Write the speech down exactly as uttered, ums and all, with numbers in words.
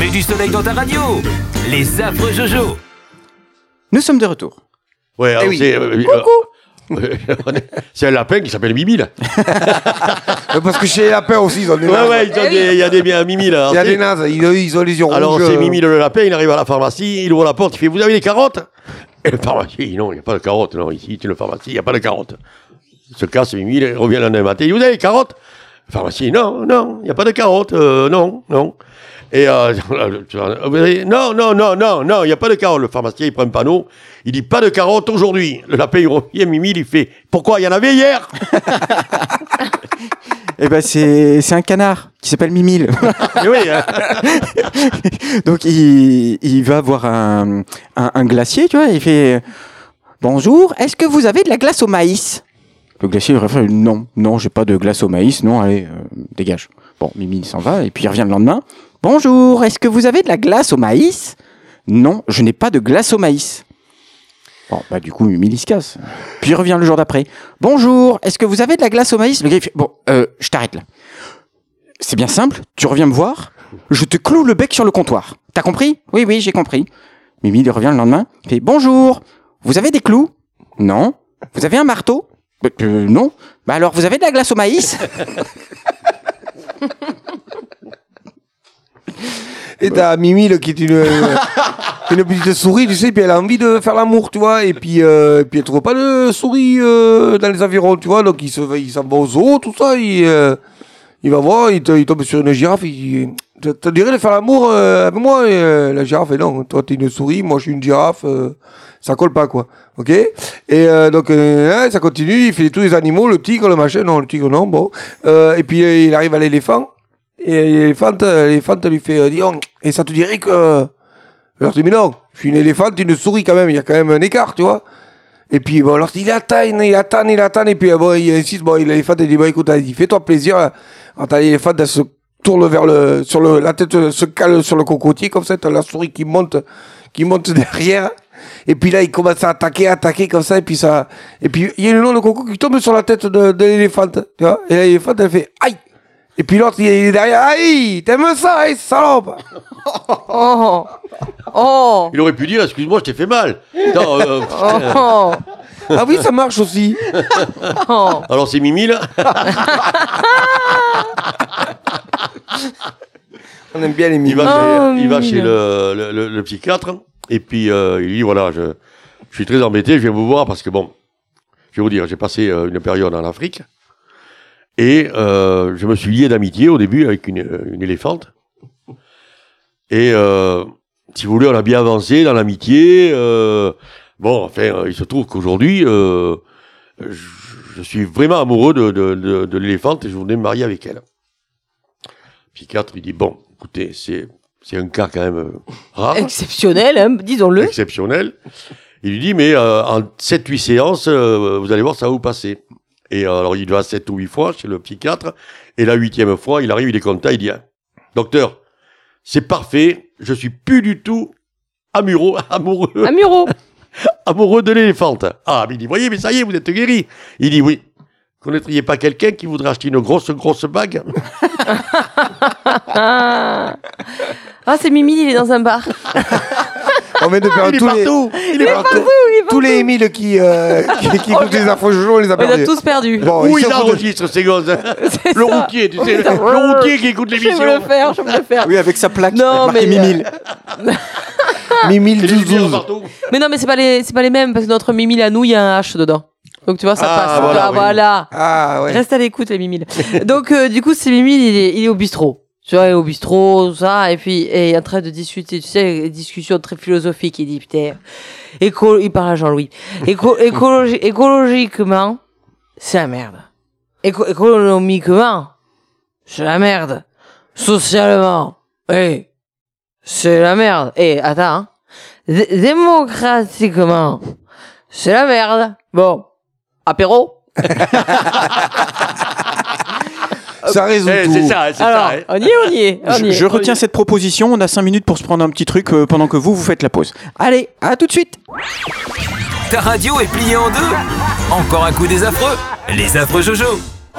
Mets du soleil dans ta radio. Les affreux Jojo. Nous sommes de retour. Ouais, alors Eh oui. c'est, euh, Coucou. euh, c'est un lapin qui s'appelle Mimi, là. Parce que chez les lapins aussi, ils ont des Ouais, nazes. ouais, il y a des- il y a des bien Mimi, là. Il y a C'est- des nazes, ils, ils ont les yeux Alors, rouges. c'est Mimi le lapin, il arrive à la pharmacie, il ouvre la porte, il fait « Vous avez des carottes ?» Et le pharmacien, non, il n'y a pas de carottes, non, ici, c'est une pharmacie, il n'y a pas de carottes. Il se casse, Mimi, il revient le lendemain matin, il dit « Vous avez des carottes ?» Le pharmacien, non, non, il n'y a pas de carottes, euh, non, non. Et euh, vous avez- non, non, non, non, non, il n'y a pas de carottes. Le pharmacien, il prend un panneau, il dit « Pas de carottes aujourd'hui !» Le lapin, il revient, Mimi, il fait « Pourquoi, il y en avait hier ?» Eh ben, c'est, c'est un canard qui s'appelle Mimile. Et oui, hein. Donc, il, il va voir un, un, un glacier, tu vois, il fait « Bonjour, est-ce que vous avez de la glace au maïs ?» Le glacier, il répond « Non, non, j'ai pas de glace au maïs, non, allez, euh, dégage. » Bon, Mimi, il s'en va, et puis il revient le lendemain. « Bonjour, est-ce que vous avez de la glace au maïs ?» Non, je n'ai pas de glace au maïs. Bon, bah du coup, Mimi, il se casse. Puis il revient le jour d'après. « Bonjour, est-ce que vous avez de la glace au maïs ?» Le gars, il fait « Bon, euh, je t'arrête là. C'est bien simple, tu reviens me voir, je te cloue le bec sur le comptoir. T'as compris ? Oui, oui, j'ai compris. » Mimi, il revient le lendemain, il fait « Bonjour, vous avez des clous ? Non. Vous avez un marteau ? Bah, euh, non. Bah alors, vous avez de la glace au maïs ? Et t'as Mimi là, qui est une, une petite souris, tu sais, puis elle a envie de faire l'amour, tu vois, et puis, euh, et puis elle trouve pas de souris euh, dans les environs, tu vois, donc il, se, il s'en va au zoo, tout ça, il, euh, il va voir, il, te, il tombe sur une girafe, il te, te dirait de faire l'amour euh, avec moi, et euh, la girafe, et non, toi t'es une souris, moi je suis une girafe, euh, ça colle pas, quoi, ok. Et euh, donc, euh, ça continue, il fait tous les animaux, le tigre, le machin, non, le tigre, non, bon, euh, et puis euh, il arrive à l'éléphant, et l'éléphante, l'éléphante lui fait euh, dis donc, et ça te dirait que. Alors je dis mais non, je suis une éléphante, une souris quand même, il y a quand même un écart, tu vois. Et puis bon, alors il attend, il attend, il attend, et puis bon, il insiste, bon, l'éléphante, il dit bon, écoute, il fais-toi plaisir. Alors t'as l'éléphante, elle se tourne vers le. Sur le la tête se cale sur le cocotier, comme ça, t'as la souris qui monte, qui monte derrière. Et puis là, il commence à attaquer, attaquer comme ça, et puis ça. Et puis il y a le nom de coco qui tombe sur la tête de, de l'éléphante, tu vois. Et l'éléphante, elle fait aïe! Et puis l'autre, il est derrière. Aïe, t'aimes ça, hey, salope! Oh, oh, Il aurait pu dire « Excuse-moi, je t'ai fait mal. » Non, euh, oh, Ah oui, ça marche aussi. oh. alors c'est Mimi, là. On aime bien les Il mimi. va, Oh, chez, il va Mimi, chez là. le, le, le, le psychiatre et puis euh, il dit voilà, je, je suis très embêté, je viens vous voir parce que bon, je vais vous dire, j'ai passé euh, une période en Afrique et euh, je me suis lié d'amitié au début avec une, une éléphante. Et euh, si vous voulez, on a bien avancé dans l'amitié. Euh, bon, enfin, euh, il se trouve qu'aujourd'hui, euh, je, je suis vraiment amoureux de, de, de, de l'éléphante et je voudrais me marier avec elle. Le psychiatre, il dit bon, écoutez, c'est c'est un cas quand même euh, rare, Exceptionnel, hein, disons-le. exceptionnel. Il lui dit mais euh, en sept huit séances, euh, vous allez voir, ça va vous passer. Et euh, alors il va sept ou huit fois chez le psychiatre et la huitième fois, il arrive, il est content, il dit ah, docteur, c'est parfait, je suis plus du tout amoureux, amoureux, Un muro. amoureux de l'éléphante. Ah, mais il dit, voyez, mais ça y est, vous êtes guéri. Il dit, oui. Connaîtriez pas quelqu'un qui voudrait acheter une grosse, grosse bague? Ah, ah c'est Mimi, il est dans un bar. On vient de perdre Il est tous les, partout. Il est partout, il est tous partout. les Émiles qui, euh, qui, qui écoutent les infos Jojo, on les a On les a perdus. tous perdus. Bon, Où ils ils sont enregistrent ces gosses, hein. C'est Le ça. routier, tu sais, le, Putain. le routier qui écoute Je vais me le l'émission. faire, je vais me le faire. Oui, avec sa plaque, Non, marqué mais, euh, Mimile. Mimile C'est des lumières douze. partout. Mais non, mais c'est pas les, c'est pas les mêmes parce que notre Mimi, à nous, il y a un H dedans. Donc tu vois, ça Ah, passe. voilà, Ah, oui. voilà. Ah ouais. Reste à l'écoute, les Mimiles. Donc, euh, du coup, c'est Mimi, il est, il est au bistrot. Tu vois, il est au bistrot, tout ça, et puis, et il est en train de discuter, tu sais, des discussions très philosophiques. Il dit, putain, éco, il parle à Jean-Louis. Éco, écologi, écologiquement, c'est la merde. Éco, économiquement, c'est la merde. Socialement, eh, c'est la merde. Eh, attends, hein. D- démocratiquement, c'est la merde. Bon, apéro. Ça résout Eh, tout. c'est ça, c'est Alors, ça. hein. on y est, on y est. On Je, y est. je retiens cette proposition. On a cinq minutes pour se prendre un petit truc euh, pendant que vous, vous faites la pause. Allez, à tout de suite. Ta radio est pliée en deux. Encore un coup des affreux. Les affreux Jojo.